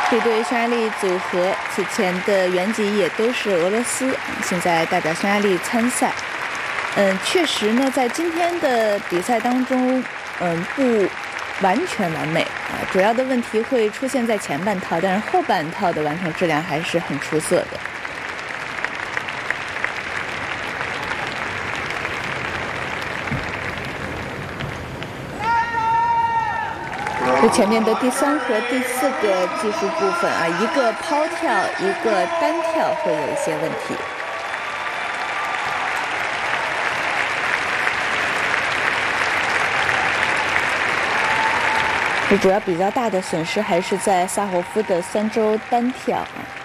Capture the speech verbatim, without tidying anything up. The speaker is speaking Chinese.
这对匈牙利组合此前的原籍也都是俄罗斯，现在代表匈牙利参赛。嗯，确实呢，在今天的比赛当中，嗯，不完全完美啊，主要的问题会出现在前半套，但是后半套的完成质量还是很出色的。这前面的第三和第四个技术部分啊，一个抛跳，一个单跳会有一些问题。这主要比较大的损失还是在萨霍夫的三周单跳啊。